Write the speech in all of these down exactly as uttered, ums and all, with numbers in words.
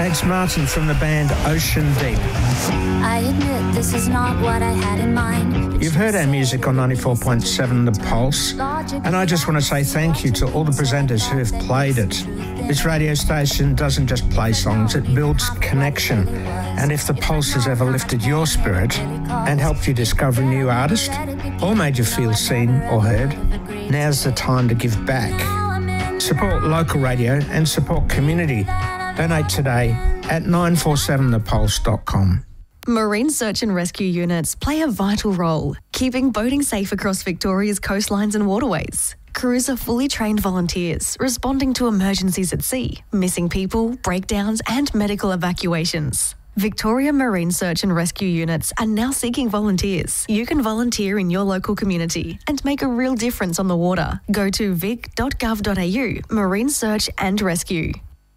it's Martin from the band Ocean Deep. I admit this is not what I had in mind. You've heard our music on ninety-four point seven The Pulse, and I just want to say thank you to all the presenters who have played it. This radio station doesn't just play songs, it builds connection. And if The Pulse has ever lifted your spirit and helped you discover a new artist, or made you feel seen or heard, now's the time to give back. Support local radio and support community. Donate today at nine four seven the pulse dot com. Marine search and rescue units play a vital role, keeping boating safe across Victoria's coastlines and waterways. Crews are fully trained volunteers responding to emergencies at sea, missing people, breakdowns and medical evacuations. Victoria Marine Search and Rescue Units are now seeking volunteers. You can volunteer in your local community and make a real difference on the water. Go to vic dot gov dot a u, Marine Search and Rescue.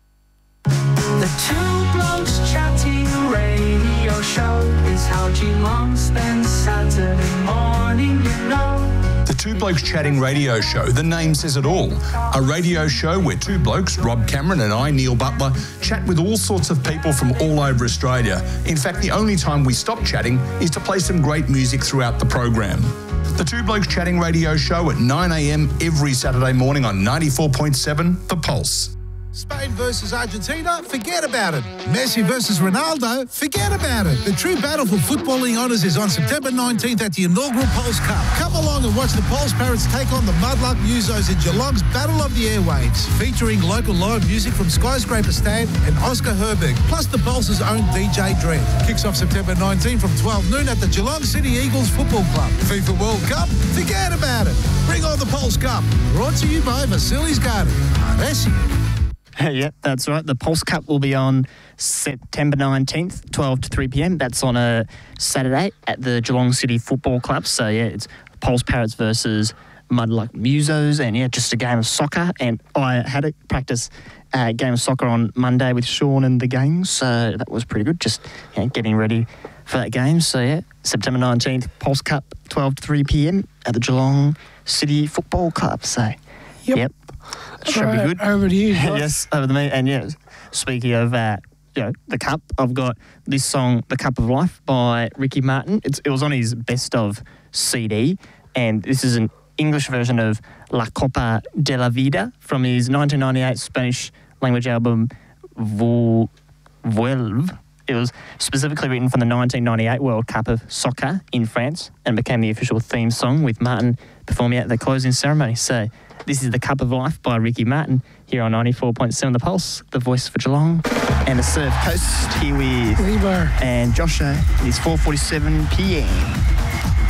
The Two Blokes Chatting radio show is how Geelong spends Saturday morning, you know. The Two Blokes Chatting radio show, the name says it all. A radio show where two blokes, Rob Cameron and I, Neil Butler, chat with all sorts of people from all over Australia. In fact, the only time we stop chatting is to play some great music throughout the program. The Two Blokes Chatting radio show at nine a m every Saturday morning on ninety-four point seven The Pulse. Spain versus Argentina, forget about it. Messi versus Ronaldo, forget about it. The true battle for footballing honours is on September nineteenth at the inaugural Pulse Cup. Come along and watch the Pulse Parrots take on the Mudluck Musos in Geelong's Battle of the Airwaves, featuring local live music from Skyscraper Stan and Oscar Herberg, plus the Pulse's own D J Dread. Kicks off September nineteenth from twelve noon at the Geelong City Eagles Football Club. FIFA World Cup, forget about it. Bring on the Pulse Cup. Brought to you by Vasilis Garden. Aresi. Yep, that's right. The Pulse Cup will be on September nineteenth, twelve to three p m. That's on a Saturday at the Geelong City Football Club. So, yeah, it's Pulse Parrots versus Mudluck Musos, and, yeah, just a game of soccer. And I had a practice uh, game of soccer on Monday with Sean and the gang, so that was pretty good, just you know, getting ready for that game. So, yeah, September nineteenth, Pulse Cup, twelve to three p m at the Geelong City Football Club. So, yep. yep. Should right, be good. Over to you, Josh. Yes, over to me. And yeah, speaking of uh, you know, the Cup, I've got this song, "The Cup of Life" by Ricky Martin. It's, it was on his best of C D, and this is an English version of La Copa de la Vida from his nineteen ninety-eight Spanish language album Vuelve. It was specifically written for the nineteen ninety-eight World Cup of Soccer in France and became the official theme song, with Martin performing at the closing ceremony. So this is "The Cup of Life" by Ricky Martin here on ninety-four point seven The Pulse, the voice for Geelong. And the Surf Coast here with Rebar and Joshua. It is four forty-seven p m